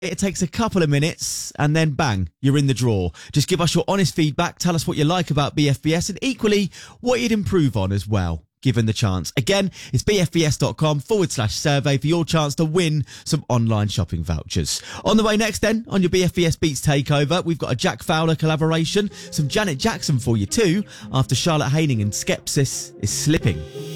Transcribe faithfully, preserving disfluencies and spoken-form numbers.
It takes a couple of minutes and then bang, you're in the draw. Just give us your honest feedback. Tell us what you like about B F B S and equally what you'd improve on as well, given the chance. Again, it's bfbs.com forward slash survey for your chance to win some online shopping vouchers. On the way next then, on your B F B S Beats Takeover, we've got a Jack Fowler collaboration, some Janet Jackson for you too, after Charlotte Haining and Skepsis is Slipping.